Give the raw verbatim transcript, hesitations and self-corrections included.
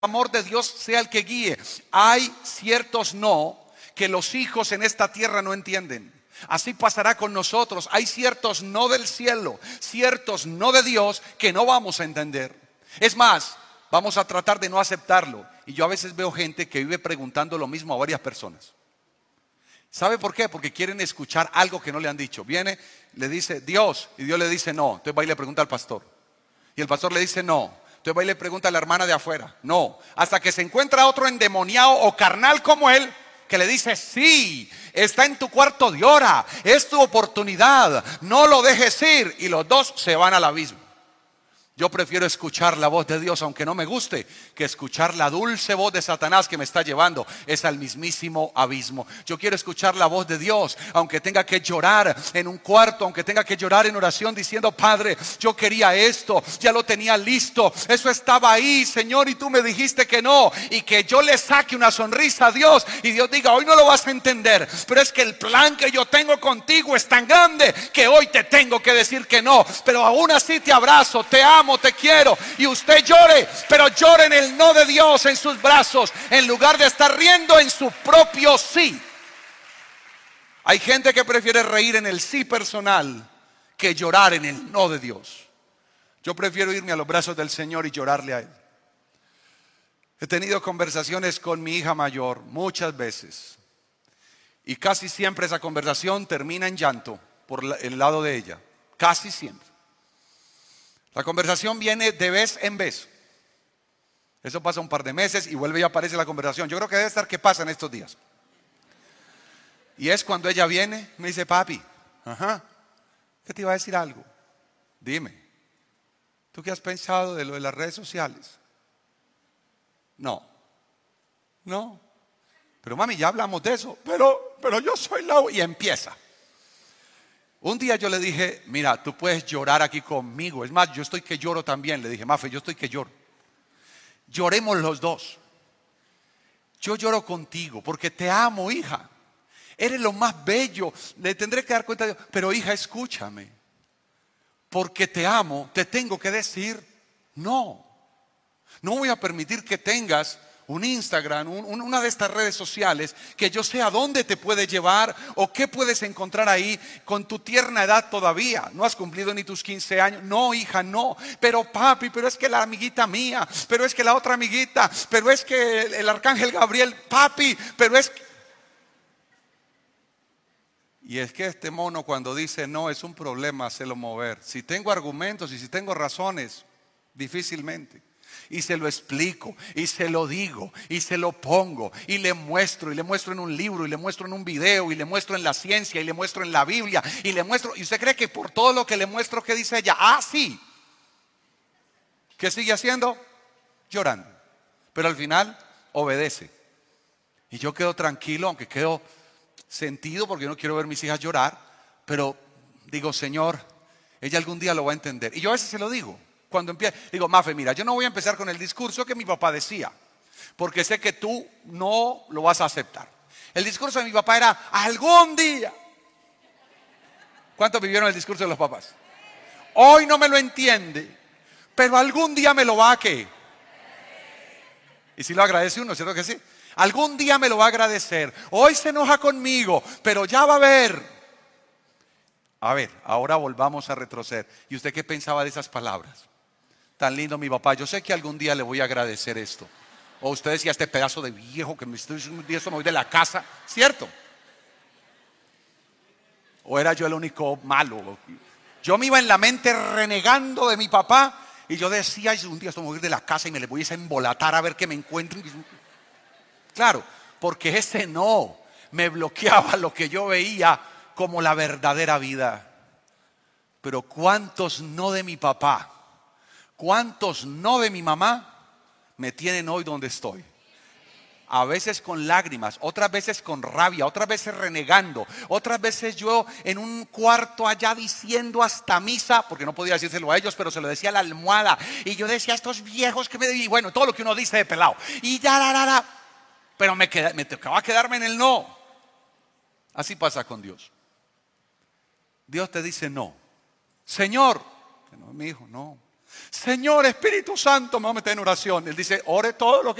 amor de Dios sea el que guíe. Hay ciertos no que los hijos en esta tierra no entienden. Así pasará con nosotros. Hay ciertos no del cielo, ciertos no de Dios que no vamos a entender. Es más, vamos a tratar de no aceptarlo. Y yo a veces veo gente que vive preguntando lo mismo a varias personas. ¿Sabe por qué? Porque quieren escuchar algo que no le han dicho. Viene, le dice Dios, y Dios le dice no. Entonces va y le pregunta al pastor. Y el pastor le dice no. Entonces va y le pregunta a la hermana de afuera. No. Hasta que se encuentra otro endemoniado o carnal como él, que le dice sí, está en tu cuarto de hora, es tu oportunidad, no lo dejes ir. Y los dos se van al abismo. Yo prefiero escuchar la voz de Dios, aunque no me guste, que escuchar la dulce voz de Satanás que me está llevando es al mismísimo abismo. Yo quiero escuchar la voz de Dios, aunque tenga que llorar en un cuarto, aunque tenga que llorar en oración diciendo: Padre, yo quería esto, ya lo tenía listo, eso estaba ahí, Señor, y tú me dijiste que no. Y que yo le saque una sonrisa a Dios y Dios diga: hoy no lo vas a entender, pero es que el plan que yo tengo contigo es tan grande que hoy te tengo que decir que no. Pero aún así te abrazo, te amo, te quiero. Y usted llore, pero llore en el no de Dios, en sus brazos, en lugar de estar riendo en su propio sí. Hay gente que prefiere reír en el sí personal que llorar en el no de Dios. Yo prefiero irme a los brazos del Señor y llorarle a Él. He tenido conversaciones con mi hija mayor muchas veces, y casi siempre esa conversación termina en llanto por el lado de ella. Casi siempre. La conversación viene de vez en vez. Eso pasa un par de meses y vuelve y aparece la conversación. Yo creo que debe estar que pasa en estos días. Y es cuando ella viene, me dice: papi, ajá, ¿qué te iba a decir algo? Dime, ¿tú qué has pensado de lo de las redes sociales? No, no, pero mami, ya hablamos de eso. Pero, pero yo soy la... Y empieza. Un día yo le dije: mira, tú puedes llorar aquí conmigo. Es más, yo estoy que lloro también. Le dije: Mafe, yo estoy que lloro. Lloremos los dos. Yo lloro contigo porque te amo, hija. Eres lo más bello. Le tendré que dar cuenta de Dios. Pero hija, escúchame. Porque te amo, te tengo que decir no. No voy a permitir que tengas un Instagram, un, una de estas redes sociales, que yo sé a dónde te puede llevar o qué puedes encontrar ahí con tu tierna edad todavía. No has cumplido ni tus quince años. No, hija, no. Pero papi, pero es que la amiguita mía, pero es que la otra amiguita, pero es que el, el arcángel Gabriel, papi, pero es que... Y es que este mono, cuando dice no, es un problema hacerlo mover. Si tengo argumentos y si tengo razones, difícilmente. Y se lo explico, y se lo digo, y se lo pongo, y le muestro, y le muestro en un libro, y le muestro en un video, y le muestro en la ciencia, y le muestro en la Biblia, y le muestro. Y usted cree que por todo lo que le muestro, ¿qué dice ella? Ah, sí. ¿Qué sigue haciendo? Llorando. Pero al final obedece. Y yo quedo tranquilo, aunque quedo sentido, porque yo no quiero ver a mis hijas llorar. Pero digo: Señor, ella algún día lo va a entender. Y yo a veces se lo digo. Cuando empieza, digo: Mafe, mira, yo no voy a empezar con el discurso que mi papá decía, porque sé que tú no lo vas a aceptar. El discurso de mi papá era: algún día. ¿Cuántos vivieron el discurso de los papás? Hoy no me lo entiende, pero algún día me lo va a ¿qué? Y si lo agradece uno, ¿cierto que sí? Algún día me lo va a agradecer. Hoy se enoja conmigo, pero ya va a ver. A ver, ahora volvamos a retroceder. ¿Y usted qué pensaba de esas palabras? Tan lindo mi papá. Yo sé que algún día le voy a agradecer esto. O usted decía: este pedazo de viejo que me estoy diciendo un día, eso me voy de la casa. ¿Cierto? ¿O era yo el único malo? Yo me iba en la mente renegando de mi papá. Y yo decía: un día esto me voy a ir de la casa y me le voy a embolatar a ver qué me encuentro. Claro, porque ese no me bloqueaba lo que yo veía como la verdadera vida. Pero ¿cuántos no de mi papá? ¿Cuántos no de mi mamá me tienen hoy donde estoy? A veces con lágrimas, otras veces con rabia, otras veces renegando, otras veces yo en un cuarto allá diciendo hasta misa, porque no podía decírselo a ellos, pero se lo decía a la almohada. Y yo decía: estos viejos que me... Y bueno, todo lo que uno dice de pelado. Y ya, la, la, la. Pero me, queda, me tocaba quedarme en el no. Así pasa con Dios. Dios te dice no. Señor, que no es mi hijo, no. Señor Espíritu Santo, me voy a meter en oración. Él dice, ore todo lo que